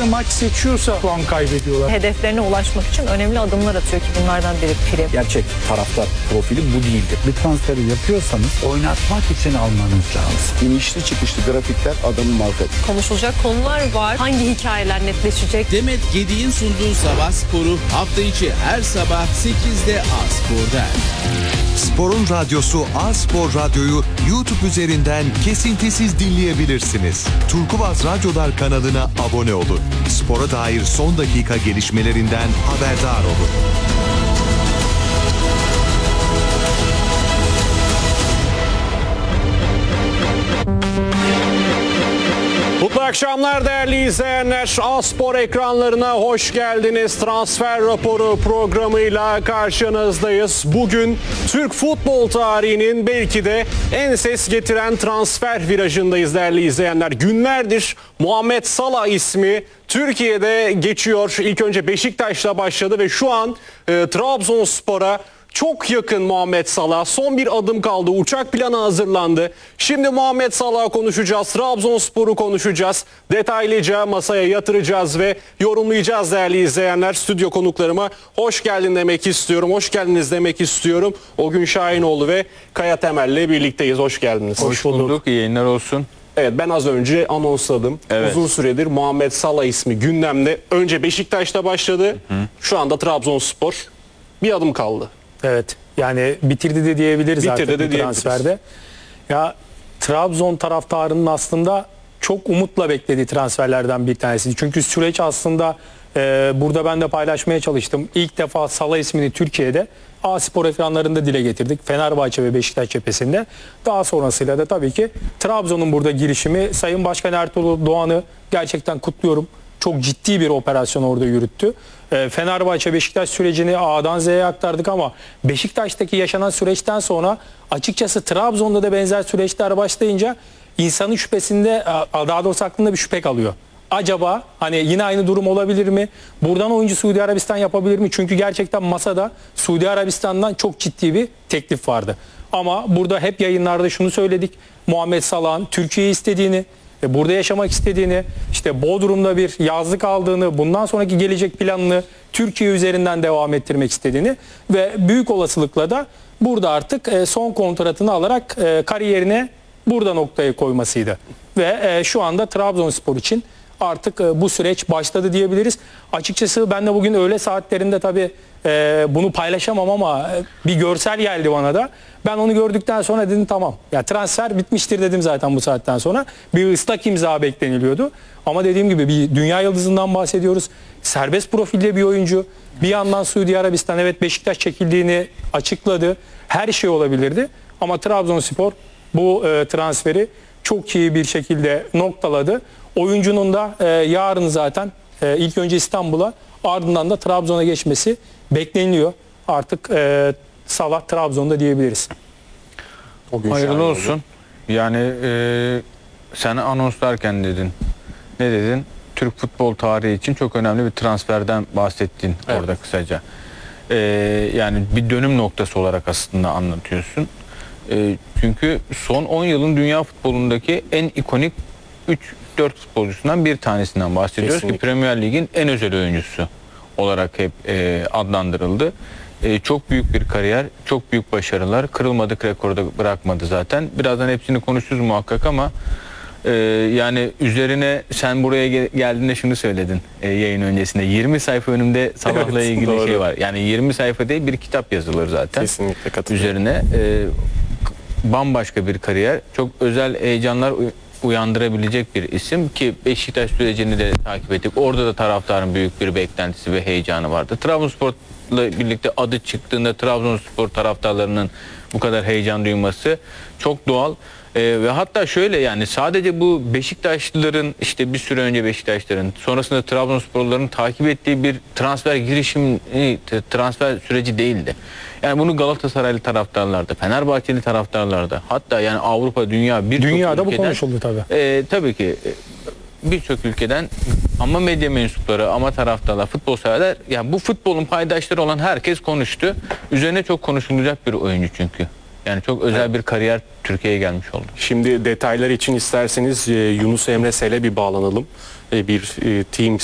yanlışlıkla maç seçiyorsa puan kaybediyorlar. Hedeflerine ulaşmak için önemli adımlar atıyor ki bunlardan biri prim. Gerçek taraftar profili bu değildir. Bir transferi yapıyorsanız oynatmak için almanız lazım. İnişli çıkışlı grafikler adamın markası. Konuşulacak konular var. Hangi hikayeler netleşecek? Demet Gedik'in sunduğu Sabah Sporu hafta içi her sabah 8'de A-Spor'da. Spor'un radyosu A-Spor Radyo'yu YouTube üzerinden kesintisiz dinleyebilirsiniz. Turkuaz Radyolar kanalına abone olun. Spora dair son dakika gelişmelerinden haberdar olun. Mutlu akşamlar değerli izleyenler. A-Spor ekranlarına hoş geldiniz. Transfer raporu programıyla karşınızdayız. Bugün Türk futbol tarihinin belki de en ses getiren transfer virajındayız değerli izleyenler. Günlerdir Muhammed Salah ismi Türkiye'de geçiyor. İlk önce Beşiktaş'la başladı ve şu an Trabzonspor'a çok yakın Muhammed Salah. Son bir adım kaldı. Uçak planı hazırlandı. Şimdi Muhammed Salah'ı konuşacağız. Trabzonspor'u konuşacağız. Detaylıca masaya yatıracağız ve yorumlayacağız değerli izleyenler. Stüdyo konuklarıma hoş geldin demek istiyorum. Hoş geldiniz demek istiyorum. Ogün Şahinoğlu ve Kaya Temel'le birlikteyiz. Hoş geldiniz. Hoş bulduk. İyi yayınlar olsun. Evet, ben az önce anonsladım. Evet. Uzun süredir Muhammed Salah ismi gündemde. Önce Beşiktaş'ta başladı. Şu anda Trabzonspor. Bir adım kaldı. Evet, yani bitirdi de diyebiliriz Bitirdi artık de bu diyebiliriz. transferde. Ya Trabzon taraftarının aslında çok umutla beklediği transferlerden bir tanesi. Çünkü süreç aslında burada ben de paylaşmaya çalıştım. İlk defa Salah ismini Türkiye'de A-Spor ekranlarında dile getirdik. Fenerbahçe ve Beşiktaş cephesinde. Daha sonrasıyla da tabii ki Trabzon'un burada girişimi. Sayın Başkan Ertuğrul Doğan'ı gerçekten kutluyorum. Çok ciddi bir operasyon orada yürüttü. Fenerbahçe Beşiktaş sürecini A'dan Z'ye aktardık ama Beşiktaş'taki yaşanan süreçten sonra açıkçası Trabzon'da da benzer süreçler başlayınca insanın şüphesinde, daha doğrusu aklında bir şüphe kalıyor. Acaba hani yine aynı durum olabilir mi? Buradan oyuncu Suudi Arabistan yapabilir mi? Çünkü gerçekten masada Suudi Arabistan'dan çok ciddi bir teklif vardı. Ama burada hep yayınlarda şunu söyledik. Muhammed Salah'ın Türkiye'yi istediğini, burada yaşamak istediğini, işte Bodrum'da bir yazlık aldığını, bundan sonraki gelecek planını Türkiye üzerinden devam ettirmek istediğini ve büyük olasılıkla da burada artık son kontratını alarak kariyerine burada noktaya koymasıydı. Ve şu anda Trabzonspor için artık bu süreç başladı diyebiliriz. Açıkçası ben de bugün öğle saatlerinde tabii bunu paylaşamam ama bir görsel geldi bana da. Ben onu gördükten sonra dedim tamam. Ya transfer bitmiştir dedim zaten bu saatten sonra. Bir ıslak imza bekleniliyordu. Ama dediğim gibi bir dünya yıldızından bahsediyoruz. Serbest profilde bir oyuncu. Bir yandan Suudi Arabistan, evet Beşiktaş çekildiğini açıkladı. Her şey olabilirdi. Ama Trabzonspor bu transferi çok iyi bir şekilde noktaladı. Oyuncunun da yarın zaten ilk önce İstanbul'a, ardından da Trabzon'a geçmesi bekleniliyor. Artık Salah Trabzon'da diyebiliriz. Hayırlı olsun. Yani sen anonslarken dedin. Ne dedin? Türk futbol tarihi için çok önemli bir transferden bahsettin orada kısaca. Yani bir dönüm noktası olarak aslında anlatıyorsun. Çünkü son 10 yılın dünya futbolundaki en ikonik 3-4 futbolcusundan bir tanesinden bahsediyoruz. Kesinlikle. Ki Premier Lig'in en özel oyuncusu olarak hep adlandırıldı. Çok büyük bir kariyer, çok büyük başarılar, kırılmadık rekorda bırakmadı zaten. Birazdan hepsini konuşuruz muhakkak ama yani üzerine sen buraya geldiğinde şunu söyledin yayın öncesinde. 20 sayfa önümde Salah'la ilgili doğru. şey var. Yani 20 sayfa değil, bir kitap yazılır zaten. Kesinlikle katılıyorum. Üzerine bambaşka bir kariyer, çok özel heyecanlar uyandırabilecek bir isim ki Beşiktaş sürecini de takip ettik. Orada da taraftarın büyük bir beklentisi ve heyecanı vardı. Trabzonspor'la birlikte adı çıktığında Trabzonspor taraftarlarının bu kadar heyecan duyması çok doğal. Ve hatta şöyle, yani sadece bu Beşiktaşlıların, işte bir süre önce Beşiktaşlıların, sonrasında Trabzonsporluların takip ettiği bir transfer girişimi, transfer süreci değildi. Yani bunu Galatasaraylı taraftarlarda, Fenerbahçeli taraftarlarda, hatta yani Avrupa, dünya birçok Dünyada ülkeden, bu konuşuldu tabii. Tabii ki birçok ülkeden ama medya mensupları, ama taraftarlar, futbol severler, yani bu futbolun paydaşları olan herkes konuştu. Üzerine çok konuşulacak bir oyuncu çünkü. Yani çok özel bir kariyer Türkiye'ye gelmiş oldu. Şimdi detaylar için isterseniz Yunus Emre Sel'e bir bağlanalım. Bir Team